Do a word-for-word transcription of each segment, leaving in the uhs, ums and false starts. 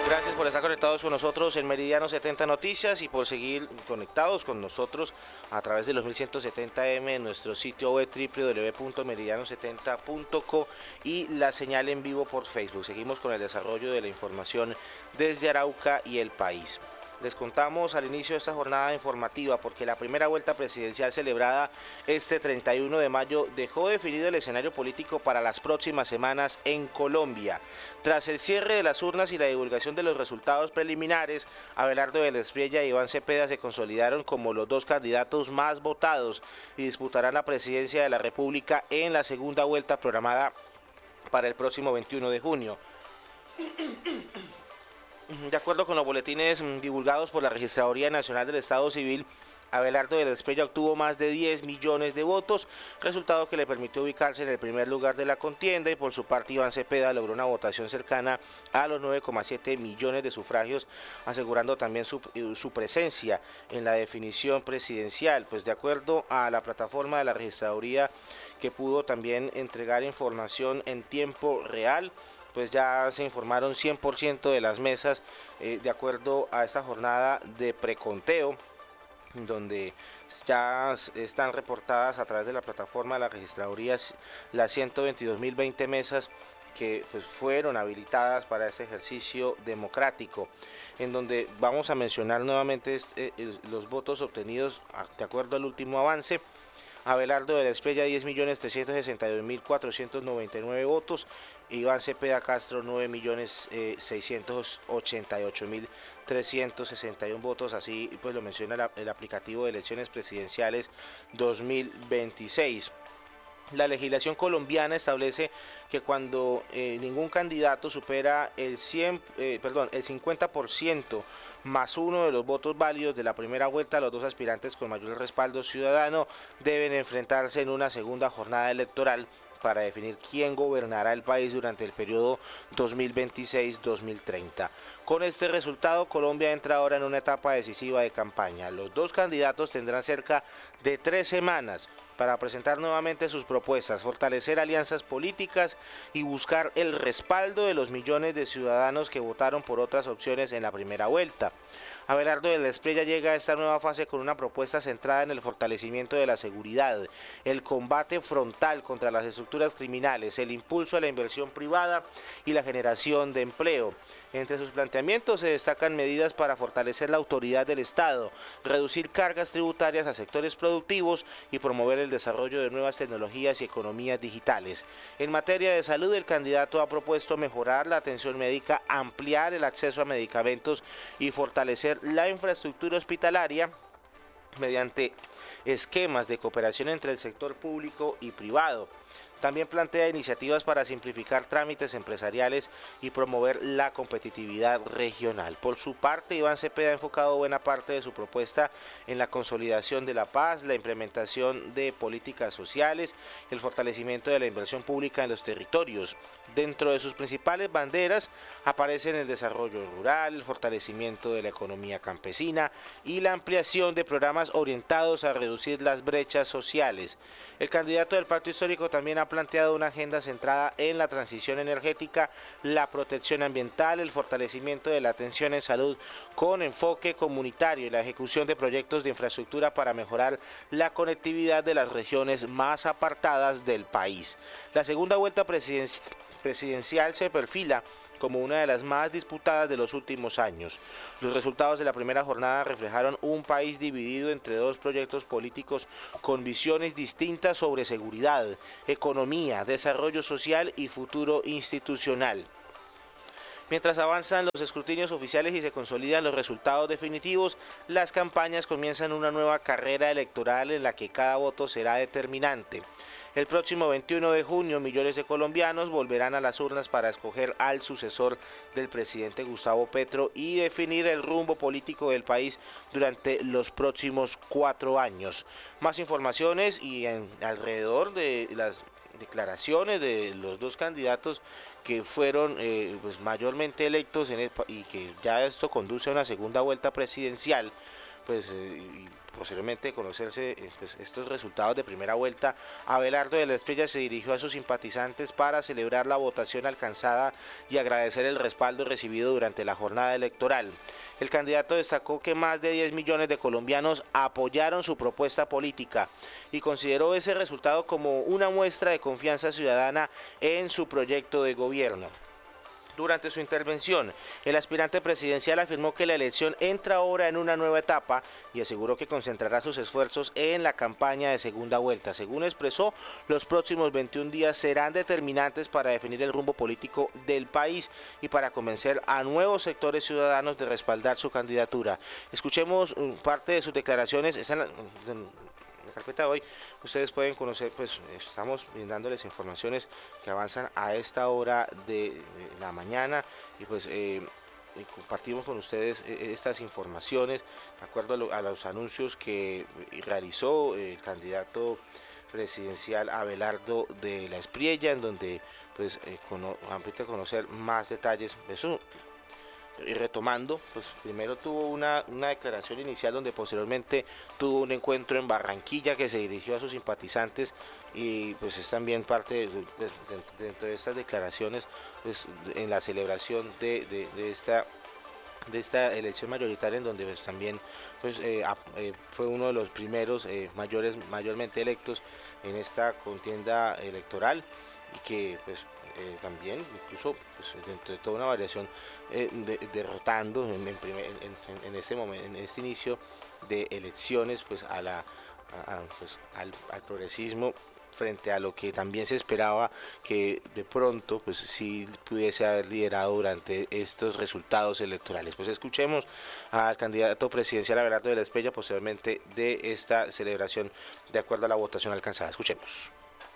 Gracias por estar conectados con nosotros en Meridiano setenta Noticias y por seguir conectados con nosotros a través de los mil ciento setenta eme en nuestro sitio web doble u doble u doble u punto meridiano setenta punto co y la señal en vivo por Facebook. Seguimos con el desarrollo de la información desde Arauca y el país. Les contamos al inicio de esta jornada informativa porque la primera vuelta presidencial celebrada este treinta y uno de mayo dejó definido el escenario político para las próximas semanas en Colombia. Tras el cierre de las urnas y la divulgación de los resultados preliminares, Abelardo del Espriella y Iván Cepeda se consolidaron como los dos candidatos más votados y disputarán la presidencia de la República en la segunda vuelta programada para el próximo veintiuno de junio. De acuerdo con los boletines divulgados por la Registraduría Nacional del Estado Civil, Abelardo del Espriella obtuvo más de diez millones de votos, resultado que le permitió ubicarse en el primer lugar de la contienda, y por su parte Iván Cepeda logró una votación cercana a los nueve coma siete millones de sufragios, asegurando también su, su presencia en la definición presidencial. Pues de acuerdo a la plataforma de la Registraduría, que pudo también entregar información en tiempo real, pues ya se informaron cien por ciento de las mesas eh, de acuerdo a esta jornada de preconteo, donde ya están reportadas a través de la plataforma de la Registraduría las ciento veintidós mil veinte mesas que pues fueron habilitadas para este ejercicio democrático, en donde vamos a mencionar nuevamente este, eh, los votos obtenidos de acuerdo al último avance. Abelardo del Espriella diez millones trescientos sesenta y dos mil cuatrocientos noventa y nueve votos, Iván Cepeda Castro nueve millones seiscientos ochenta y ocho mil trescientos sesenta y uno votos, así pues lo menciona la, el aplicativo de elecciones presidenciales dos mil veintiséis. La legislación colombiana establece que cuando eh, ningún candidato supera el cien, eh, perdón, el cincuenta por ciento más uno de los votos válidos de la primera vuelta, los dos aspirantes con mayor respaldo ciudadano deben enfrentarse en una segunda jornada electoral para definir quién gobernará el país durante el periodo dos mil veintiséis dos mil treinta. Con este resultado, Colombia entra ahora en una etapa decisiva de campaña. Los dos candidatos tendrán cerca de tres semanas para presentar nuevamente sus propuestas, fortalecer alianzas políticas y buscar el respaldo de los millones de ciudadanos que votaron por otras opciones en la primera vuelta. Abelardo del Espriella llega a esta nueva fase con una propuesta centrada en el fortalecimiento de la seguridad, el combate frontal contra las estructuras criminales, el impulso a la inversión privada y la generación de empleo. Entre sus planteamientos se destacan medidas para fortalecer la autoridad del Estado, reducir cargas tributarias a sectores productivos y promover el desarrollo de nuevas tecnologías y economías digitales. En materia de salud, el candidato ha propuesto mejorar la atención médica, ampliar el acceso a medicamentos y fortalecer la infraestructura hospitalaria mediante esquemas de cooperación entre el sector público y privado. También plantea iniciativas para simplificar trámites empresariales y promover la competitividad regional. Por su parte, Iván Cepeda ha enfocado buena parte de su propuesta en la consolidación de la paz, la implementación de políticas sociales, el fortalecimiento de la inversión pública en los territorios. Dentro de sus principales banderas aparecen el desarrollo rural, el fortalecimiento de la economía campesina y la ampliación de programas orientados a reducir las brechas sociales. El candidato del Pacto Histórico también ha planteado una agenda centrada en la transición energética, la protección ambiental, el fortalecimiento de la atención en salud con enfoque comunitario y la ejecución de proyectos de infraestructura para mejorar la conectividad de las regiones más apartadas del país. La segunda vuelta presidencial presidencial se perfila como una de las más disputadas de los últimos años. Los resultados de la primera jornada reflejaron un país dividido entre dos proyectos políticos con visiones distintas sobre seguridad, economía, desarrollo social y futuro institucional. Mientras avanzan los escrutinios oficiales y se consolidan los resultados definitivos, las campañas comienzan una nueva carrera electoral en la que cada voto será determinante. El próximo veintiuno de junio, millones de colombianos volverán a las urnas para escoger al sucesor del presidente Gustavo Petro y definir el rumbo político del país durante los próximos cuatro años. Más informaciones y en, alrededor de las declaraciones de los dos candidatos que fueron eh, pues mayormente electos en el, y que ya esto conduce a una segunda vuelta presidencial, pues eh, posteriormente de conocerse eh, pues, estos resultados de primera vuelta, Abelardo de la Espriella se dirigió a sus simpatizantes para celebrar la votación alcanzada y agradecer el respaldo recibido durante la jornada electoral. El candidato destacó que más de diez millones de colombianos apoyaron su propuesta política y consideró ese resultado como una muestra de confianza ciudadana en su proyecto de gobierno. Durante su intervención, el aspirante presidencial afirmó que la elección entra ahora en una nueva etapa y aseguró que concentrará sus esfuerzos en la campaña de segunda vuelta. Según expresó, los próximos veintiún días serán determinantes para definir el rumbo político del país y para convencer a nuevos sectores ciudadanos de respaldar su candidatura. Escuchemos parte de sus declaraciones. Esa en la, en la carpeta de hoy ustedes pueden conocer, pues estamos brindándoles informaciones que avanzan a esta hora de la mañana y pues eh, y compartimos con ustedes estas informaciones de acuerdo a, lo, a los anuncios que realizó el candidato presidencial Abelardo de la Espriella, en donde pues eh, cono, a conocer más detalles de eso. Y retomando, pues primero tuvo una, una declaración inicial donde posteriormente tuvo un encuentro en Barranquilla que se dirigió a sus simpatizantes y pues es también parte de, de, de, dentro de estas declaraciones pues en la celebración de, de, de esta de esta elección mayoritaria en donde pues también pues eh, eh, fue uno de los primeros eh, mayores mayormente electos en esta contienda electoral y que pues Eh, también incluso pues, dentro de toda una variación eh, de, derrotando en, en, primer, en, en este momento, en este inicio de elecciones pues a la a, a, pues, al, al progresismo frente a lo que también se esperaba que de pronto pues sí pudiese haber liderado durante estos resultados electorales. Pues escuchemos al candidato presidencial Abelardo de la Espriella posteriormente de esta celebración de acuerdo a la votación alcanzada. Escuchemos.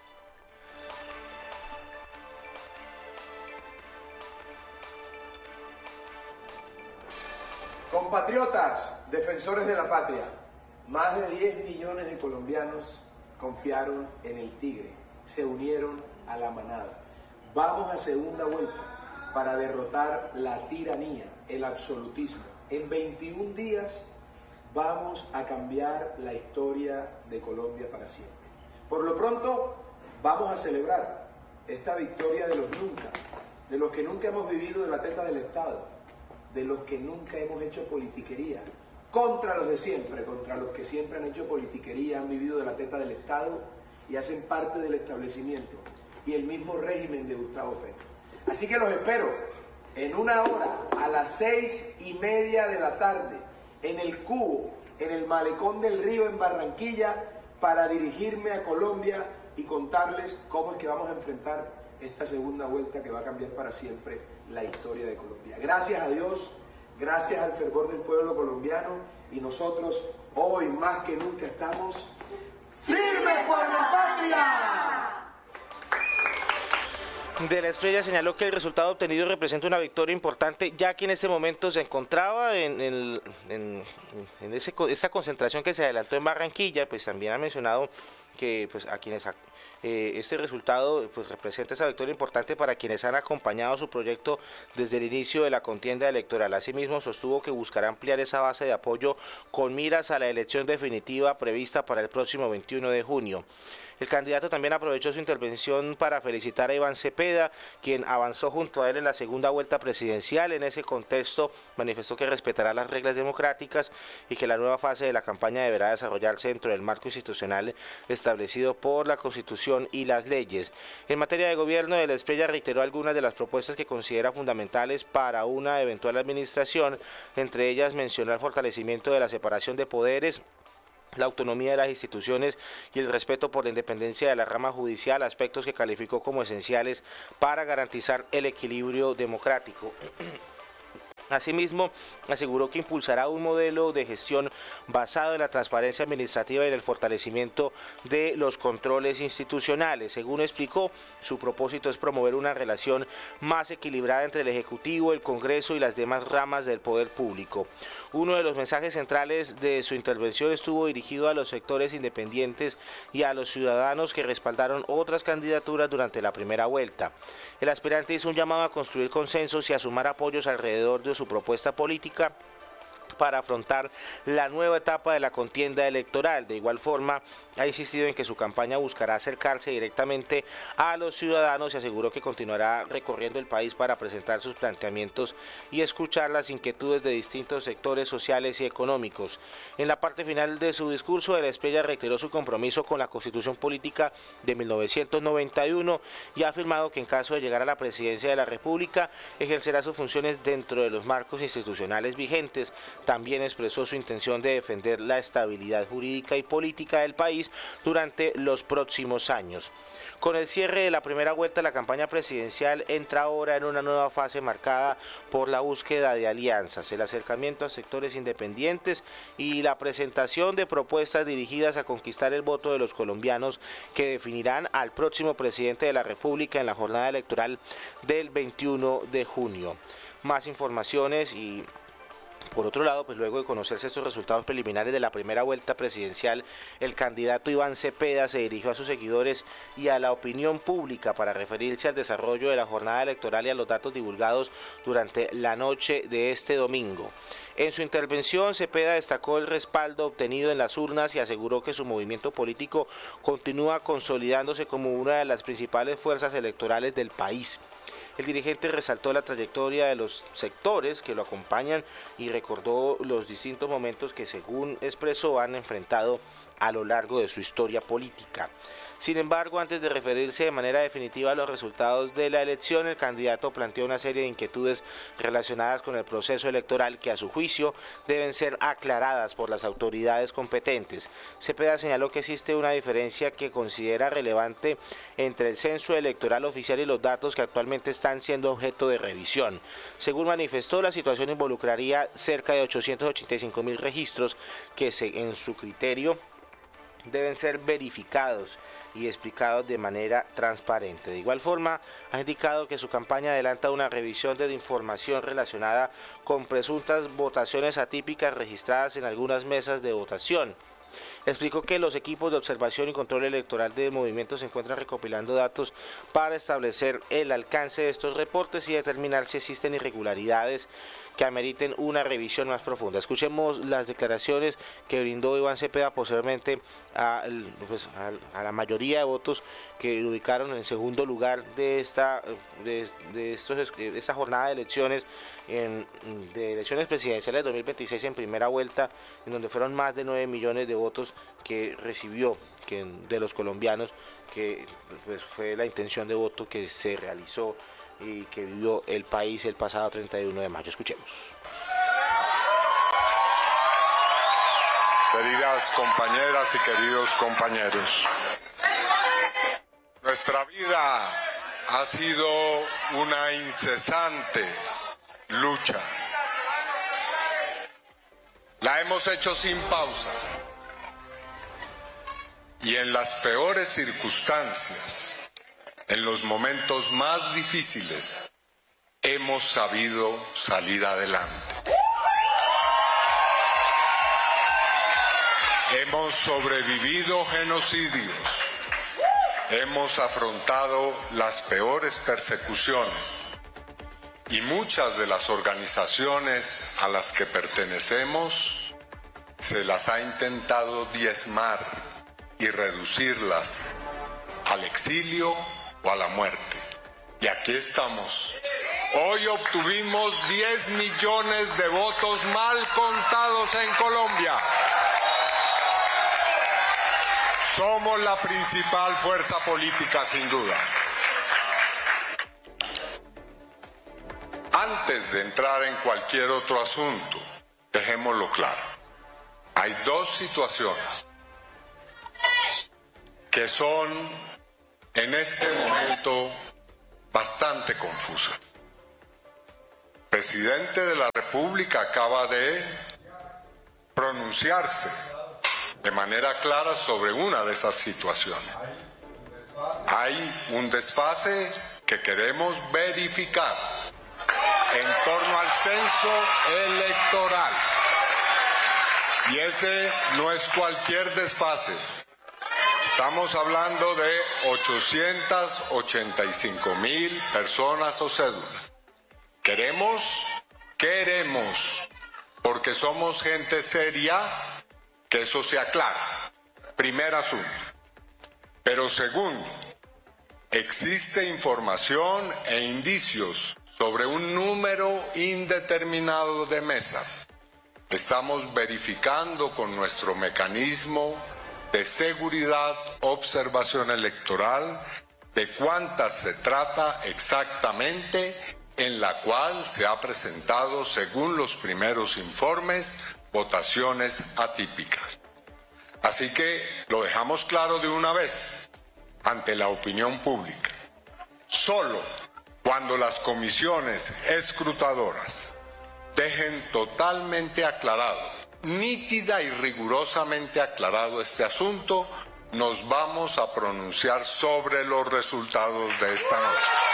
Compatriotas, defensores de la patria, más de diez millones de colombianos confiaron en el Tigre, se unieron a la manada. Vamos a segunda vuelta para derrotar la tiranía, el absolutismo. En veintiún días vamos a cambiar la historia de Colombia para siempre. Por lo pronto, vamos a celebrar esta victoria de los nunca, de los que nunca hemos vivido de la teta del Estado, de los que nunca hemos hecho politiquería, contra los de siempre, contra los que siempre han hecho politiquería, han vivido de la teta del Estado y hacen parte del establecimiento y el mismo régimen de Gustavo Petro. Así que los espero en una hora, a las seis y media de la tarde, en el Cubo, en el Malecón del Río en Barranquilla, para dirigirme a Colombia y contarles cómo es que vamos a enfrentar esta segunda vuelta que va a cambiar para siempre la historia de Colombia. Gracias a Dios, gracias al fervor del pueblo colombiano y nosotros hoy más que nunca estamos firmes por la patria. De la Espriella señaló que el resultado obtenido representa una victoria importante, ya que en este momento se encontraba en, en, en, en ese, esa concentración que se adelantó en Barranquilla. Pues también ha mencionado que pues a quienes eh, este resultado pues representa esa victoria importante para quienes han acompañado su proyecto desde el inicio de la contienda electoral. Asimismo, sostuvo que buscará ampliar esa base de apoyo con miras a la elección definitiva prevista para el próximo veintiuno de junio. El candidato también aprovechó su intervención para felicitar a Iván Cepeda, quien avanzó junto a él en la segunda vuelta presidencial. En ese contexto manifestó que respetará las reglas democráticas y que la nueva fase de la campaña deberá desarrollarse dentro del marco institucional establecido por la Constitución y las leyes. En materia de gobierno, de la Espriella reiteró algunas de las propuestas que considera fundamentales para una eventual administración. Entre ellas mencionó el fortalecimiento de la separación de poderes, la autonomía de las instituciones y el respeto por la independencia de la rama judicial, aspectos que calificó como esenciales para garantizar el equilibrio democrático. Asimismo, aseguró que impulsará un modelo de gestión basado en la transparencia administrativa y en el fortalecimiento de los controles institucionales. Según explicó, su propósito es promover una relación más equilibrada entre el Ejecutivo, el Congreso y las demás ramas del poder público. Uno de los mensajes centrales de su intervención estuvo dirigido a los sectores independientes y a los ciudadanos que respaldaron otras candidaturas durante la primera vuelta. El aspirante hizo un llamado a construir consensos y a sumar apoyos alrededor de su propuesta política para afrontar la nueva etapa de la contienda electoral. De igual forma, ha insistido en que su campaña buscará acercarse directamente a los ciudadanos y aseguró que continuará recorriendo el país para presentar sus planteamientos y escuchar las inquietudes de distintos sectores sociales y económicos. En la parte final de su discurso, el Espriella reiteró su compromiso con la Constitución Política de mil novecientos noventa y uno y ha afirmado que en caso de llegar a la presidencia de la República, ejercerá sus funciones dentro de los marcos institucionales vigentes. También expresó su intención de defender la estabilidad jurídica y política del país durante los próximos años. Con el cierre de la primera vuelta, la campaña presidencial entra ahora en una nueva fase marcada por la búsqueda de alianzas, el acercamiento a sectores independientes y la presentación de propuestas dirigidas a conquistar el voto de los colombianos que definirán al próximo presidente de la República en la jornada electoral del veintiuno de junio. Más informaciones y... Por otro lado, pues luego de conocerse estos resultados preliminares de la primera vuelta presidencial, el candidato Iván Cepeda se dirigió a sus seguidores y a la opinión pública para referirse al desarrollo de la jornada electoral y a los datos divulgados durante la noche de este domingo. En su intervención, Cepeda destacó el respaldo obtenido en las urnas y aseguró que su movimiento político continúa consolidándose como una de las principales fuerzas electorales del país. El dirigente resaltó la trayectoria de los sectores que lo acompañan y recordó los distintos momentos que, según expresó, han enfrentado a lo largo de su historia política. Sin embargo, antes de referirse de manera definitiva a los resultados de la elección, el candidato planteó una serie de inquietudes relacionadas con el proceso electoral que, a su juicio, deben ser aclaradas por las autoridades competentes. Cepeda señaló que existe una diferencia que considera relevante entre el censo electoral oficial y los datos que actualmente están siendo objeto de revisión. Según manifestó, la situación involucraría cerca de ochocientos ochenta y cinco mil registros que, en su criterio, deben ser verificados y explicados de manera transparente. De igual forma, ha indicado que su campaña adelanta una revisión de información relacionada con presuntas votaciones atípicas registradas en algunas mesas de votación. Explicó que los equipos de observación y control electoral del movimiento se encuentran recopilando datos para establecer el alcance de estos reportes y determinar si existen irregularidades que ameriten una revisión más profunda. Escuchemos las declaraciones que brindó Iván Cepeda posteriormente a, pues, a, a la mayoría de votos que lo ubicaron en segundo lugar de esta, de, de estos, de esta jornada de elecciones, en, de elecciones presidenciales dos mil veintiséis en primera vuelta, en donde fueron más de nueve millones de votos que recibió que de los colombianos, que pues, fue la intención de voto que se realizó y que vivió el país el pasado treinta y uno de mayo. Escuchemos. Queridas compañeras y queridos compañeros, nuestra vida ha sido una incesante lucha. La hemos hecho sin pausa y en las peores circunstancias, en los momentos más difíciles, hemos sabido salir adelante. Hemos sobrevivido genocidios, hemos afrontado las peores persecuciones y muchas de las organizaciones a las que pertenecemos se las ha intentado diezmar y reducirlas al exilio o a la muerte. Y aquí estamos. Hoy obtuvimos diez millones de votos mal contados en Colombia. Somos la principal fuerza política, sin duda. Antes de entrar en cualquier otro asunto, dejémoslo claro. Hay dos situaciones que son en este momento bastante confusas. El presidente de la República acaba de pronunciarse de manera clara sobre una de esas situaciones. Hay un desfase que queremos verificar en torno al censo electoral. Y ese no es cualquier desfase. Estamos hablando de ochocientas ochenta y cinco mil personas o cédulas. Queremos, queremos porque somos gente seria, que eso se aclara. Primer asunto. Pero segundo, existe información e indicios sobre un número indeterminado de mesas. Estamos verificando con nuestro mecanismo de seguridad, observación electoral, de cuántas se trata exactamente, en la cual se ha presentado, según los primeros informes, votaciones atípicas. Así que lo dejamos claro de una vez ante la opinión pública. Solo cuando las comisiones escrutadoras dejen totalmente aclarado, nítida y rigurosamente aclarado este asunto, nos vamos a pronunciar sobre los resultados de esta noche.